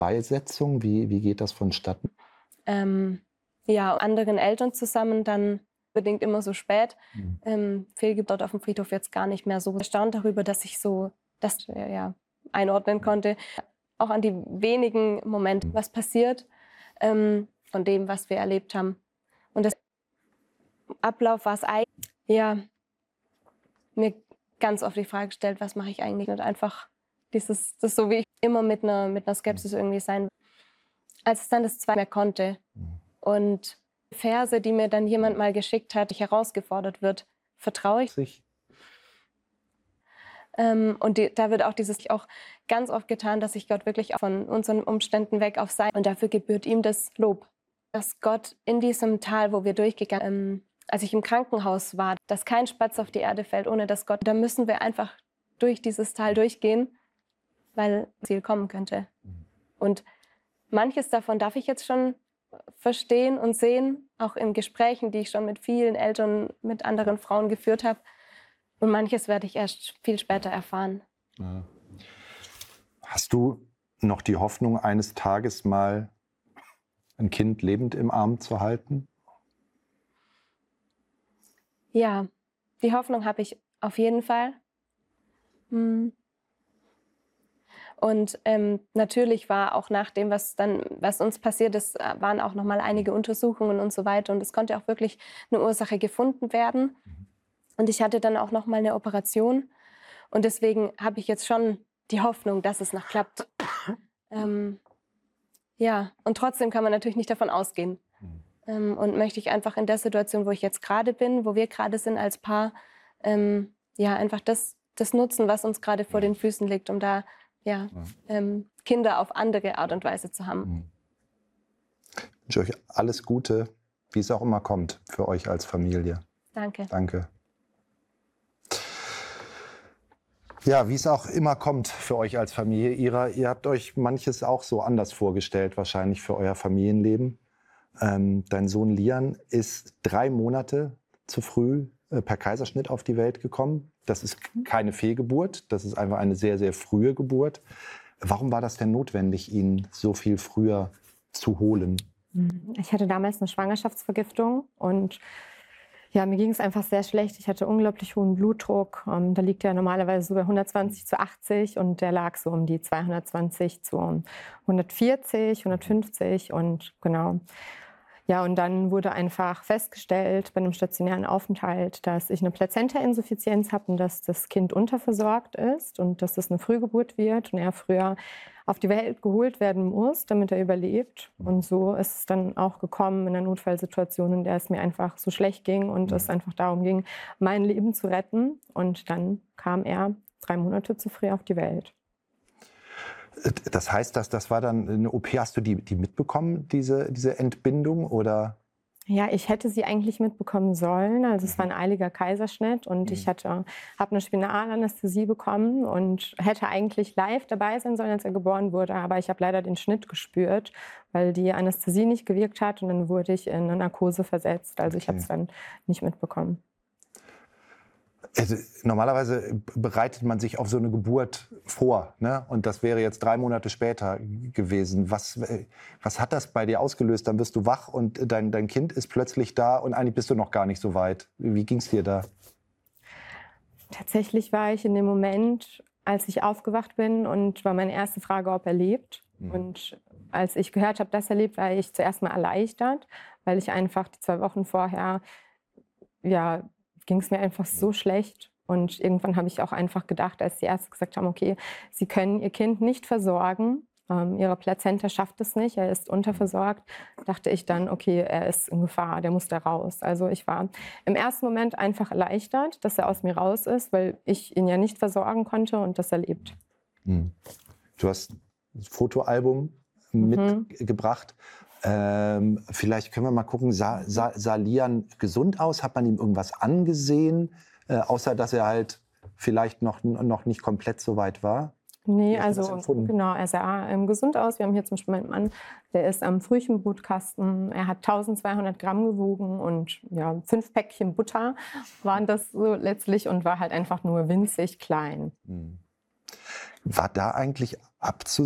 Beisetzung, wie geht das vonstatten? Ja, anderen Eltern zusammen, dann bedingt immer so spät. Fehlgeburt auf dem Friedhof jetzt gar nicht mehr so erstaunt darüber, dass ich so das ja, einordnen konnte. Auch an die wenigen Momente, was passiert, von dem, was wir erlebt haben. Und das Ablauf war es eigentlich, ja, mir ganz oft die Frage gestellt, was mache ich eigentlich? Und einfach das so wie ich immer mit einer Skepsis irgendwie sein. Als es dann das zweite mehr konnte und Verse, die mir dann jemand mal geschickt hat, ich herausgefordert wird, vertraue ich. Und da wird auch auch ganz oft getan, dass ich Gott wirklich von unseren Umständen weg auf sein. Und dafür gebührt ihm das Lob. Dass Gott in diesem Tal, wo wir durchgegangen, als ich im Krankenhaus war, dass kein Spatz auf die Erde fällt, ohne dass Gott, da müssen wir einfach durch dieses Tal durchgehen, weil das Ziel kommen könnte. Und manches davon darf ich jetzt schon verstehen und sehen, auch in Gesprächen, die ich schon mit vielen Eltern, mit anderen Frauen geführt habe. Und manches werde ich erst viel später erfahren. Ja. Hast du noch die Hoffnung, eines Tages mal ein Kind lebend im Arm zu halten? Ja, die Hoffnung habe ich auf jeden Fall. Und natürlich war auch nach dem, was uns passiert ist, waren auch noch mal einige Untersuchungen und so weiter. Und es konnte auch wirklich eine Ursache gefunden werden. Und ich hatte dann auch noch mal eine Operation. Und deswegen habe ich jetzt schon die Hoffnung, dass es noch klappt. Ja, und trotzdem kann man natürlich nicht davon ausgehen. Und möchte ich einfach in der Situation, wo ich jetzt gerade bin, wo wir gerade sind als Paar, ja, einfach das nutzen, was uns gerade vor den Füßen liegt, um da Kinder auf andere Art und Weise zu haben. Ich wünsche euch alles Gute, wie es auch immer kommt, für euch als Familie. Danke. Danke. Ja, wie es auch immer kommt für euch als Familie. Ihr habt euch manches auch so anders vorgestellt, wahrscheinlich für euer Familienleben. Dein Sohn Lian ist 3 Monate zu früh per Kaiserschnitt auf die Welt gekommen. Das ist keine Fehlgeburt, das ist einfach eine sehr, sehr frühe Geburt. Warum war das denn notwendig, ihn so viel früher zu holen? Ich hatte damals eine Schwangerschaftsvergiftung und ja, mir ging es einfach sehr schlecht. Ich hatte unglaublich hohen Blutdruck. Da liegt er normalerweise so bei 120/80 und der lag so um die 220/140, 150 und genau. Ja, und dann wurde einfach festgestellt bei einem stationären Aufenthalt, dass ich eine Plazentainsuffizienz habe und dass das Kind unterversorgt ist und dass es eine Frühgeburt wird und er früher auf die Welt geholt werden muss, damit er überlebt. Und so ist es dann auch gekommen in einer Notfallsituation, in der es mir einfach so schlecht ging und es einfach darum ging, mein Leben zu retten. Und dann kam er 3 Monate zu früh auf die Welt. Das heißt, das war dann eine OP. Hast du die mitbekommen, diese Entbindung? Oder? Ja, ich hätte sie eigentlich mitbekommen sollen. Also es war ein eiliger Kaiserschnitt und ich habe eine Spinalanästhesie bekommen und hätte eigentlich live dabei sein sollen, als er geboren wurde. Aber ich habe leider den Schnitt gespürt, weil die Anästhesie nicht gewirkt hat und dann wurde ich in eine Narkose versetzt. Also ich habe es dann nicht mitbekommen. Also, normalerweise bereitet man sich auf so eine Geburt vor, ne? Und das wäre jetzt 3 Monate später gewesen. Was hat das bei dir ausgelöst? Dann wirst du wach und dein Kind ist plötzlich da und eigentlich bist du noch gar nicht so weit. Wie ging es dir da? Tatsächlich war ich in dem Moment, als ich aufgewacht bin und war meine erste Frage, ob er lebt. Und als ich gehört habe, dass er lebt, war ich zuerst mal erleichtert, weil ich einfach die 2 Wochen vorher, ja, ging es mir einfach so schlecht. Und irgendwann habe ich auch einfach gedacht, als die Ärzte gesagt haben, okay, sie können ihr Kind nicht versorgen, ihre Plazenta schafft es nicht, er ist unterversorgt, dachte ich dann, okay, er ist in Gefahr, der muss da raus. Also ich war im ersten Moment einfach erleichtert, dass er aus mir raus ist, weil ich ihn ja nicht versorgen konnte und dass er lebt. Du hast ein Fotoalbum mitgebracht. Vielleicht können wir mal gucken, sah Lian gesund aus? Hat man ihm irgendwas angesehen? Außer, dass er halt vielleicht noch nicht komplett so weit war? Nee, also genau, er sah gesund aus. Wir haben hier zum Beispiel meinen Mann, der ist am Frühchenbrutkasten. Er hat 1200 Gramm gewogen und ja, 5 Päckchen Butter waren das so letztlich und war halt einfach nur winzig klein. War da eigentlich abzusehen,